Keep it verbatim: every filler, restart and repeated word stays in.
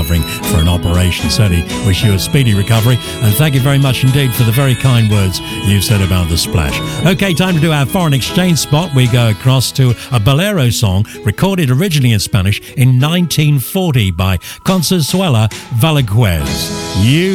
recovering for an operation. Certainly wish you a speedy recovery, and thank you very much indeed for the very kind words you've said about the Splash. Okay, time to do our foreign exchange spot. We go across to a bolero song recorded originally in Spanish in nineteen forty by Consuelo Velasquez. You